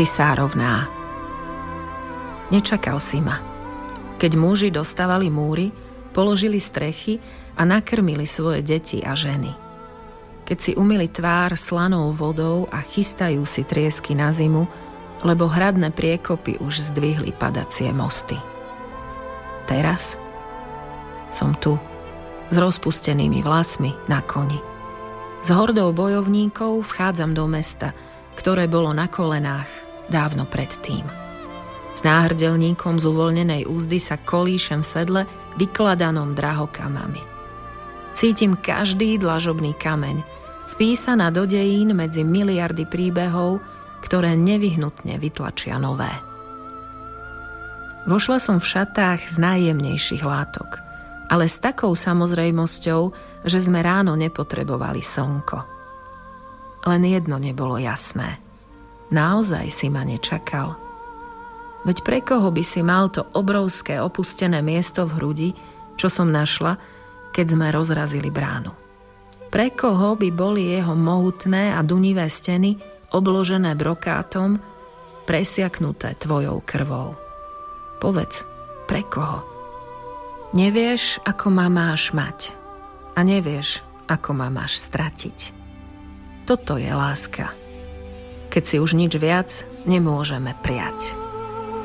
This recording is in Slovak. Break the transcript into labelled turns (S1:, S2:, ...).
S1: Cisárovná. Nečakal si ma. Keď muži dostávali múry, položili strechy a nakrmili svoje deti a ženy. Keď si umyli tvár slanou vodou a chystajú si triesky na zimu, lebo hradné priekopy už zdvihli padacie mosty. Teraz som tu, s rozpustenými vlasmi na koni. S hordou bojovníkov vchádzam do mesta, ktoré bolo na kolenách dávno predtým. S náhrdelníkom z uvoľnenej úzdy sa kolíšem v sedle vykladanom drahokamami. Cítim každý dlažobný kameň, vpísaná do dejín medzi miliardy príbehov, ktoré nevyhnutne vytlačia nové. Vošla som v šatách z najjemnejších látok, ale s takou samozrejmosťou, že sme ráno nepotrebovali slnko. Len jedno nebolo jasné. Naozaj si ma nečakal? Veď pre koho by si mal to obrovské opustené miesto v hrudi, čo som našla, keď sme rozrazili bránu? Pre koho by boli jeho mohutné a dunivé steny obložené brokátom, presiaknuté tvojou krvou? Povedz, pre koho? Nevieš, ako ma máš mať a nevieš, ako ma máš stratiť. Toto je láska, keď si už nič viac nemôžeme prijať.